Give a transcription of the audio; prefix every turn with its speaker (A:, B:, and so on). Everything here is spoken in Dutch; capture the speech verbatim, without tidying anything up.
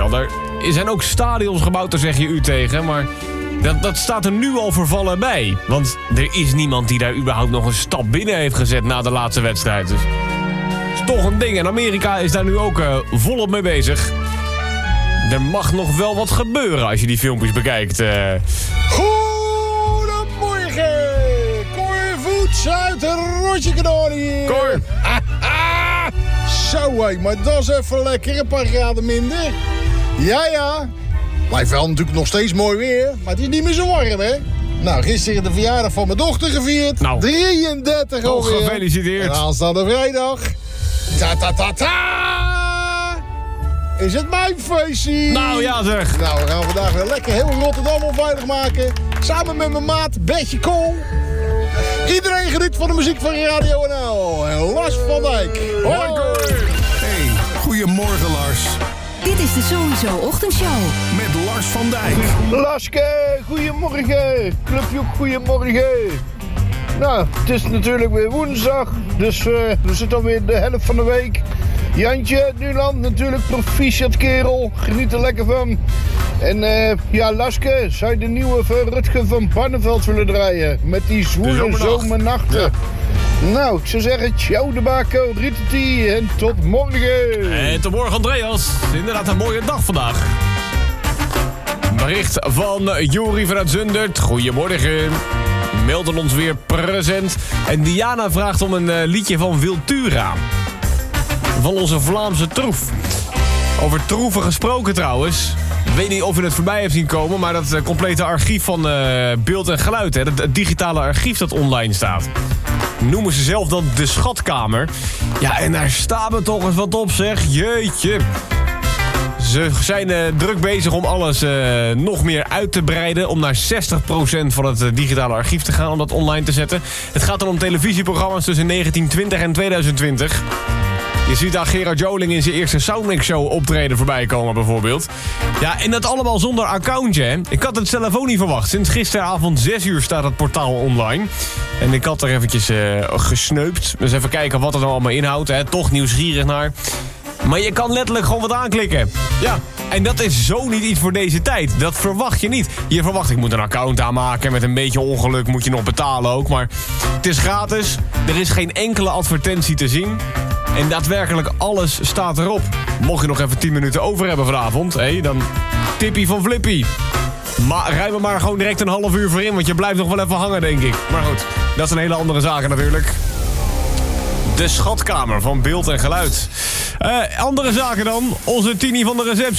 A: wel. Er zijn ook stadions gebouwd, daar zeg je u tegen, maar dat, dat staat er nu al vervallen bij. Want er is niemand die daar überhaupt nog een stap binnen heeft gezet na de laatste wedstrijd. Dus het is toch een ding. En Amerika is daar nu ook uh, volop mee bezig. Er mag nog wel wat gebeuren als je die filmpjes bekijkt. Uh.
B: Goedemorgen! Cor Voets uit Rotje hier.
A: Cor!
B: Zo hé, maar dat is even lekker, een paar graden minder. Ja, ja. Blijft wel natuurlijk nog steeds mooi weer, maar het is niet meer zo warm, hè? Nou, gisteren de verjaardag van mijn dochter gevierd.
A: Nou,
B: drieëndertig
A: toch
B: alweer.
A: Gefeliciteerd.
B: En aanstaande vrijdag. Ta ta ta ta! Is het mijn feestje?
A: Nou ja zeg.
B: Nou, we gaan vandaag weer lekker heel Rotterdam onveilig maken. Samen met mijn maat Bertje Kool. Iedereen geniet van de muziek van Radio N L. En Lars van Dijk. Hoi.
C: Hey, goedemorgen Lars.
D: Dit is de Sowieso Ochtendshow.
C: Met Lars van Dijk.
E: Laske, goedemorgen. Clubjoek, goedemorgen. Nou, het is natuurlijk weer woensdag. Dus uh, we zitten alweer de helft van de week. Jantje uit Nuland, natuurlijk proficiat kerel. Geniet er lekker van. En uh, ja, Laske, zou je de nieuwe van Rutger van Barneveld willen draaien? Met die zwoele zomernachten. Ja. Nou, ik zou zeggen, ciao de bako, riteti en tot morgen.
A: En tot morgen Andreas. Inderdaad een mooie dag vandaag. Bericht van Jori vanuit Zundert. Goedemorgen. Melden ons weer present. En Diana vraagt om een uh, liedje van Wiltura. Van onze Vlaamse troef. Over troeven gesproken trouwens. Ik weet niet of u het voorbij hebt zien komen, maar dat uh, complete archief van uh, beeld en geluid. Hè, het, het digitale archief dat online staat. Noemen ze zelf dan de schatkamer. Ja, en daar staan we toch eens wat op, zeg. Jeetje. Ze zijn uh, druk bezig om alles uh, nog meer uit te breiden. Om naar zestig procent van het uh, digitale archief te gaan. Om dat online te zetten. Het gaat dan om televisieprogramma's tussen negentien twintig en tweeduizend twintig. Je ziet daar Gerard Joling in zijn eerste Soundmix-show optreden voorbij komen bijvoorbeeld. Ja, en dat allemaal zonder accountje, hè. Ik had het zelf ook niet verwacht. Sinds gisteravond zes uur staat het portaal online. En ik had er eventjes uh, gesneupt. Dus even kijken wat het nou allemaal inhoudt, hè. Toch nieuwsgierig naar. Maar je kan letterlijk gewoon wat aanklikken. Ja, en dat is zo niet iets voor deze tijd. Dat verwacht je niet. Je verwacht, ik moet een account aanmaken. Met een beetje ongeluk moet je nog betalen ook. Maar het is gratis. Er is geen enkele advertentie te zien. En daadwerkelijk alles staat erop. Mocht je nog even tien minuten over hebben vanavond, hé, dan tippie van Flippy. Maar rij me maar gewoon direct een half uur voor in, want je blijft nog wel even hangen, denk ik. Maar goed, dat zijn hele andere zaken natuurlijk. De schatkamer van beeld en geluid. Uh, andere zaken dan. Onze Tini van de receptie.